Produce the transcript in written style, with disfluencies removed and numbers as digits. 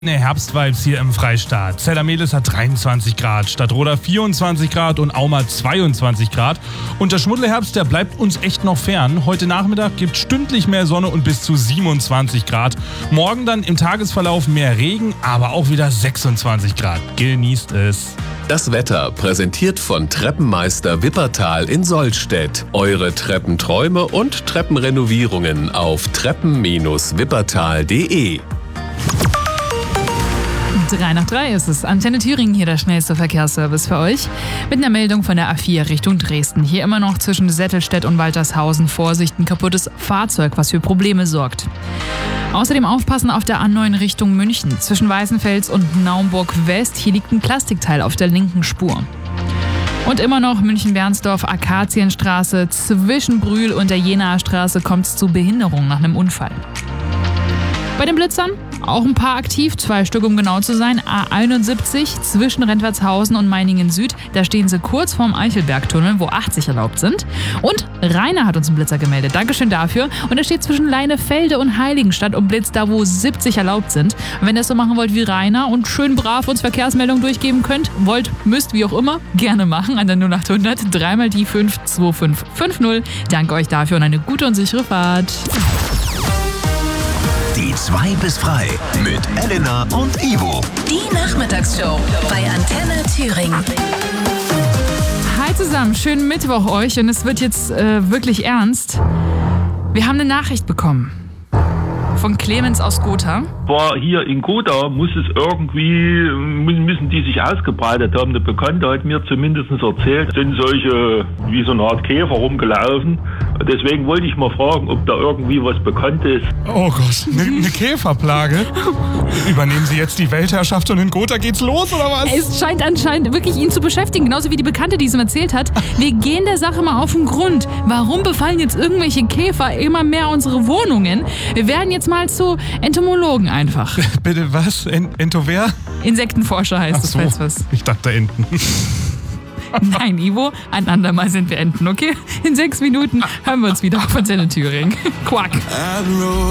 Herbstvibes hier im Freistaat. Zellermelis hat 23 Grad, Stadtroda 24 Grad und Auma 22 Grad. Und der Schmuddelherbst, der bleibt uns echt noch fern. Heute Nachmittag gibt stündlich mehr Sonne und bis zu 27 Grad. Morgen dann im Tagesverlauf mehr Regen, aber auch wieder 26 Grad. Genießt es. Das Wetter präsentiert von Treppenmeister Wippertal in Sollstedt. Eure Treppenträume und Treppenrenovierungen auf treppen-wippertal.de. 3 nach 3 ist es. Antenne Thüringen, hier der schnellste Verkehrsservice für euch. Mit einer Meldung von der A4 Richtung Dresden. Hier immer noch zwischen Settelstedt und Waltershausen. Vorsicht, ein kaputtes Fahrzeug, was für Probleme sorgt. Außerdem aufpassen auf der A9 Richtung München. Zwischen Weißenfels und Naumburg West. Hier liegt ein Plastikteil auf der linken Spur. Und immer noch München-Bernsdorf, Akazienstraße. Zwischen Brühl und der Jenaer Straße kommt es zu Behinderungen nach einem Unfall. Bei den Blitzern auch ein paar aktiv, 2 Stück um genau zu sein. A71 zwischen Rentwertshausen und Meiningen Süd. Da stehen sie kurz vorm Eichelbergtunnel, wo 80 erlaubt sind. Und Rainer hat uns einen Blitzer gemeldet. Dankeschön dafür. Und er steht zwischen Leinefelde und Heiligenstadt und blitzt da, wo 70 erlaubt sind. Und wenn ihr das so machen wollt wie Rainer und schön brav uns Verkehrsmeldungen durchgeben könnt, wollt, müsst, wie auch immer, gerne machen an der 0800 3 die 5 2550. Danke euch dafür und eine gute und sichere Fahrt. Die 2 bis frei mit Elena und Ivo. Die Nachmittagsshow bei Antenne Thüringen. Hi zusammen, schönen Mittwoch euch und es wird jetzt wirklich ernst. Wir haben eine Nachricht bekommen von Clemens aus Gotha. War hier in Gotha, müssen die sich ausgebreitet haben. Eine Bekannte hat mir zumindest erzählt, sind solche wie so eine Art Käfer rumgelaufen. Deswegen wollte ich mal fragen, ob da irgendwie was bekannt ist. Oh Gott, eine Käferplage? Übernehmen Sie jetzt die Weltherrschaft und in Gotha geht's los, oder was? Es scheint anscheinend wirklich ihn zu beschäftigen, genauso wie die Bekannte, die es ihm erzählt hat. Wir gehen der Sache mal auf den Grund. Warum befallen jetzt irgendwelche Käfer immer mehr unsere Wohnungen? Wir werden jetzt mal zu Entomologen einfach. Bitte was? Ento wer? Insektenforscher heißt es, falls was. Ich dachte Enten. Nein, Ivo, ein andermal sind wir Enten, okay? In 6 Minuten hören wir uns wieder auf Antenne Thüringen. Quack.